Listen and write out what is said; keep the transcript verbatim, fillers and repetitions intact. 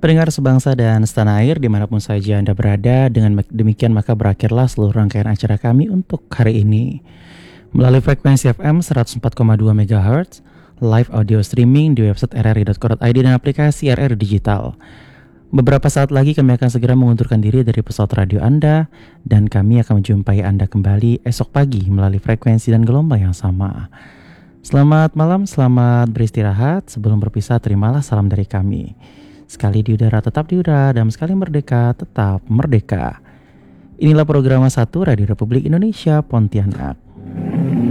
Pendengar sebangsa dan setanah air dimanapun saja Anda berada, dengan demikian maka berakhirlah seluruh rangkaian acara kami untuk hari ini. Melalui frekuensi F M seratus empat koma dua megahertz, live audio streaming di website r r i dot co dot i d dan aplikasi R R Digital. Beberapa saat lagi kami akan segera mengundurkan diri dari pesawat radio Anda, dan kami akan menjumpai Anda kembali esok pagi melalui frekuensi dan gelombang yang sama. Selamat malam, selamat beristirahat. Sebelum berpisah, terimalah salam dari kami. Sekali di udara tetap di udara, dan sekali merdeka tetap merdeka. Inilah program satu Radio Republik Indonesia Pontianak.